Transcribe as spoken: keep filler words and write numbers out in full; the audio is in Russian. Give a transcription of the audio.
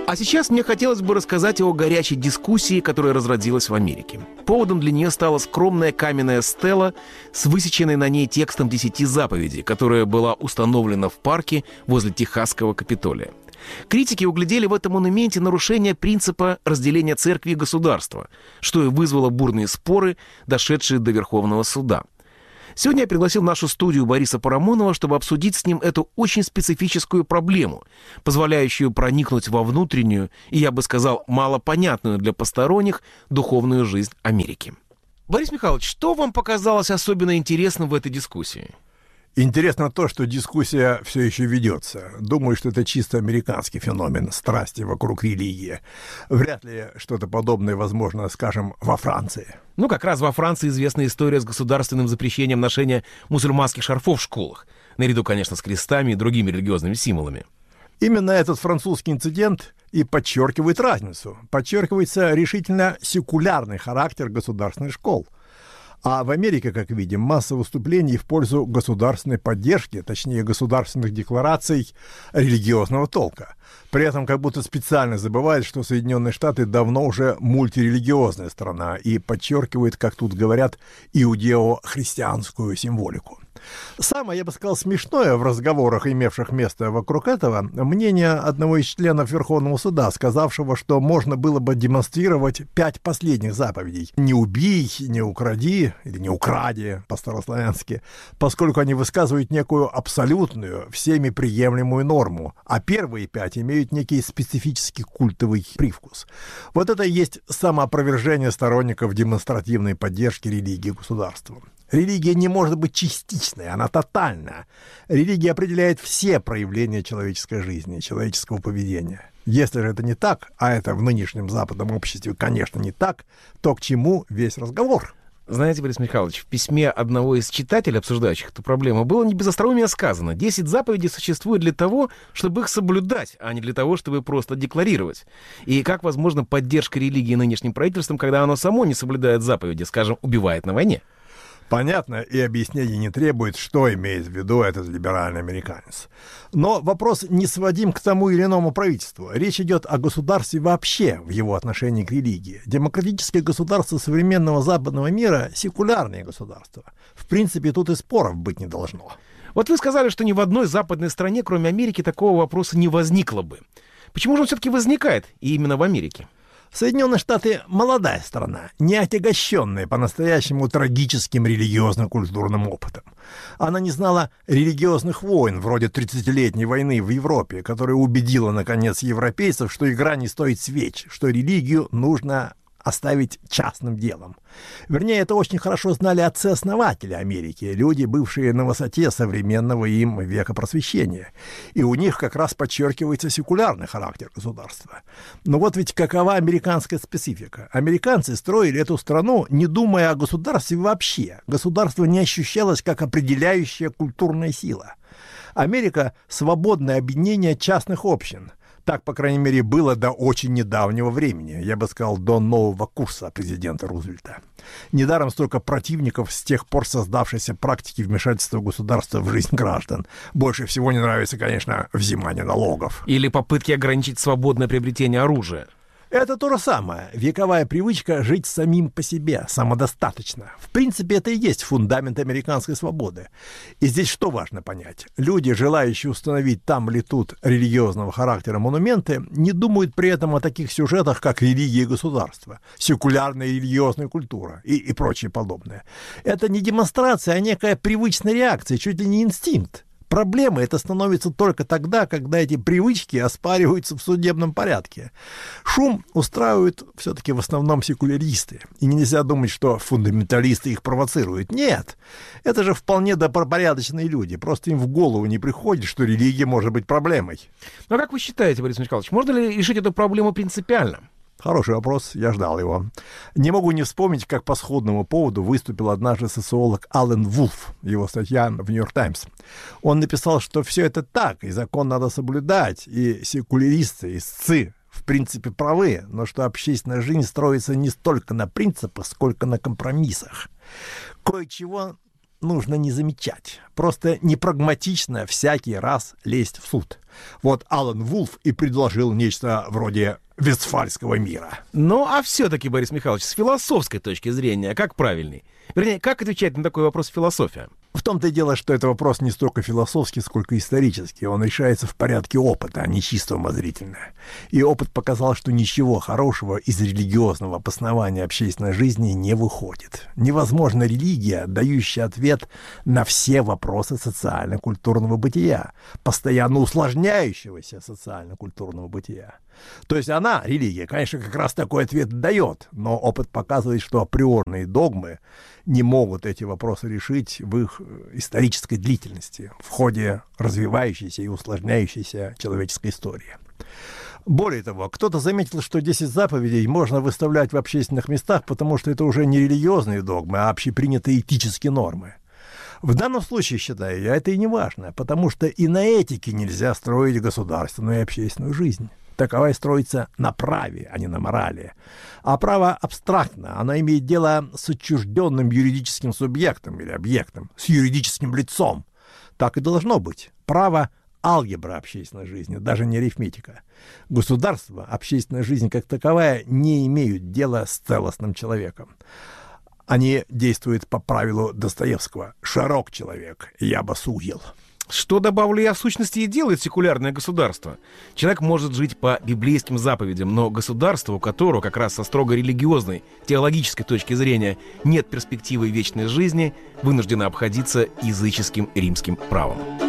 А сейчас мне хотелось бы рассказать о горячей дискуссии, которая разразилась в Америке. Поводом для нее стала скромная каменная стела с высеченной на ней текстом десяти заповедей, которая была установлена в парке возле Техасского Капитолия. Критики углядели в этом монументе нарушение принципа разделения церкви и государства, что и вызвало бурные споры, дошедшие до Верховного суда. Сегодня я пригласил в нашу студию Бориса Парамонова, чтобы обсудить с ним эту очень специфическую проблему, позволяющую проникнуть во внутреннюю и, я бы сказал, малопонятную для посторонних духовную жизнь Америки. Борис Михайлович, что вам показалось особенно интересным в этой дискуссии? Интересно то, что дискуссия все еще ведется. Думаю, что это чисто американский феномен страсти вокруг религии. Вряд ли что-то подобное возможно, скажем, во Франции. Ну, как раз во Франции известна история с государственным запрещением ношения мусульманских шарфов в школах, наряду, конечно, с крестами и другими религиозными символами. Именно этот французский инцидент и подчеркивает разницу. Подчеркивается решительно секулярный характер государственных школ. А в Америке, как видим, масса выступлений в пользу государственной поддержки, точнее, государственных деклараций религиозного толка. При этом как будто специально забывает, что Соединенные Штаты давно уже мультирелигиозная страна и подчеркивает, как тут говорят, иудео-христианскую символику. Самое, я бы сказал, смешное в разговорах, имевших место вокруг этого, мнение одного из членов Верховного суда, сказавшего, что можно было бы демонстрировать пять последних заповедей. «Не убей», «не укради» или «не укради» по-старославянски, поскольку они высказывают некую абсолютную, всеми приемлемую норму, а первые пять имеют некий специфический культовый привкус. Вот это и есть самоопровержение сторонников демонстративной поддержки религии государством. Религия не может быть частичной, она тотальна. Религия определяет все проявления человеческой жизни, человеческого поведения. Если же это не так, а это в нынешнем западном обществе, конечно, не так, то к чему весь разговор? Знаете, Борис Михайлович, в письме одного из читателей, обсуждающих эту проблему, было не без остроумия сказано: десять заповедей существуют для того, чтобы их соблюдать, а не для того, чтобы просто декларировать. И как возможно поддержка религии нынешним правительством, когда оно само не соблюдает заповеди, скажем, убивает на войне? Понятно, и объяснений не требует, что имеет в виду этот либеральный американец. Но вопрос не сводим к тому или иному правительству. Речь идет о государстве вообще в его отношении к религии. Демократические государства современного западного мира — секулярные государства. В принципе, тут и споров быть не должно. Вот вы сказали, что ни в одной западной стране, кроме Америки, такого вопроса не возникло бы. Почему же он все-таки возникает, и именно в Америке? Соединенные Штаты — молодая страна, не отягощенная по-настоящему трагическим религиозно-культурным опытом. Она не знала религиозных войн, вроде тридцатилетней войны в Европе, которая убедила, наконец, европейцев, что игра не стоит свеч, что религию нужно оставить частным делом. Вернее, это очень хорошо знали отцы-основатели Америки, люди, бывшие на высоте современного им века просвещения. И у них как раз подчеркивается секулярный характер государства. Но вот ведь какова американская специфика? Американцы строили эту страну, не думая о государстве вообще. Государство не ощущалось как определяющая культурная сила. Америка — свободное объединение частных общин. Так, по крайней мере, было до очень недавнего времени, я бы сказал, до нового курса президента Рузвельта. Недаром столько противников с тех пор создавшейся практики вмешательства государства в жизнь граждан. Больше всего не нравится, конечно, взимание налогов. Или попытки ограничить свободное приобретение оружия. Это то же самое. Вековая привычка жить самим по себе, самодостаточно. В принципе, это и есть фундамент американской свободы. И здесь что важно понять? Люди, желающие установить там или тут религиозного характера монументы, не думают при этом о таких сюжетах, как религия и государство, секулярная религиозная культура и, и прочее подобное. Это не демонстрация, а некая привычная реакция, чуть ли не инстинкт. Проблема это становится только тогда, когда эти привычки оспариваются в судебном порядке. Шум устраивают все-таки в основном секуляристы. И нельзя думать, что фундаменталисты их провоцируют. Нет, это же вполне добропорядочные люди. Просто им в голову не приходит, что религия может быть проблемой. Ну а как вы считаете, Борис Михайлович, можно ли решить эту проблему принципиально? Хороший вопрос, я ждал его. Не могу не вспомнить, как по сходному поводу выступил однажды социолог Аллен Вулф, его статья в «Нью-Йорк Таймс». Он написал, что все это так, и закон надо соблюдать, и секуляристы, истцы в принципе правы, но что общественная жизнь строится не столько на принципах, сколько на компромиссах. Кое-чего нужно не замечать. Просто непрагматично всякий раз лезть в суд. Вот Алан Вулф и предложил нечто вроде Вестфальского мира. Ну, а все-таки, Борис Михайлович, с философской точки зрения, как правильный? Вернее, как отвечать на такой вопрос философия? В том-то и дело, что это вопрос не столько философский, сколько исторический. Он решается в порядке опыта, а не чисто умозрительно. И опыт показал, что ничего хорошего из религиозного обоснования общественной жизни не выходит. Невозможна религия, дающая ответ на все вопросы социально-культурного бытия, постоянно усложняющегося социально-культурного бытия. То есть она, религия, конечно, как раз такой ответ дает, но опыт показывает, что априорные догмы не могут эти вопросы решить в их исторической длительности, в ходе развивающейся и усложняющейся человеческой истории. Более того, кто-то заметил, что десять заповедей можно выставлять в общественных местах, потому что это уже не религиозные догмы, а общепринятые этические нормы. В данном случае, считаю я, это и не важно, потому что и на этике нельзя строить государственную и общественную жизнь. Таковая строится на праве, а не на морали. А право абстрактно, оно имеет дело с отчужденным юридическим субъектом или объектом, с юридическим лицом. Так и должно быть. Право – алгебра общественной жизни, даже не арифметика. Государство, общественная жизнь как таковая не имеют дела с целостным человеком. Они действуют по правилу Достоевского «широк человек, я бы судил». Что, добавлю я, в сущности и делает секулярное государство? Человек может жить по библейским заповедям, но государство, у которого как раз со строго религиозной, теологической точки зрения нет перспективы вечной жизни, вынуждено обходиться языческим римским правом.